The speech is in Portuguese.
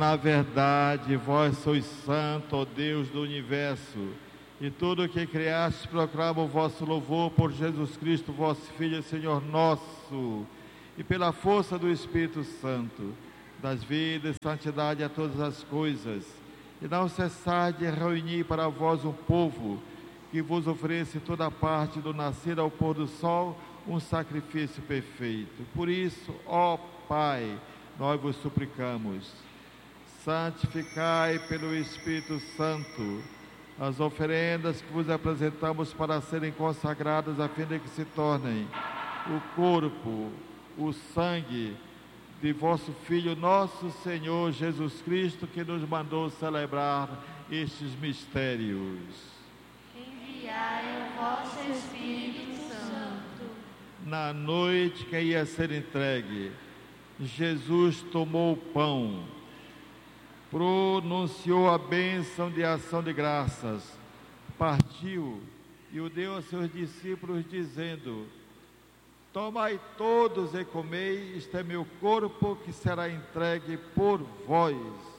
Na verdade, vós sois santo, ó Deus do universo, e tudo o que criastes proclama o vosso louvor por Jesus Cristo, vosso Filho e Senhor nosso, e pela força do Espírito Santo, das vidas e santidade a todas as coisas, e não cessar de reunir para vós um povo que vos ofereça em toda parte, do nascer ao pôr do sol, um sacrifício perfeito. Por isso, ó Pai, nós vos suplicamos, santificai pelo Espírito Santo as oferendas que vos apresentamos para serem consagradas, a fim de que se tornem o corpo, o sangue de vosso Filho, nosso Senhor Jesus Cristo, que nos mandou celebrar estes mistérios. Enviai o vosso Espírito Santo. Na noite que ia ser entregue, Jesus tomou o pão, pronunciou a bênção de ação de graças, partiu e o deu a seus discípulos, dizendo: tomai todos e comei, este é meu corpo que será entregue por vós.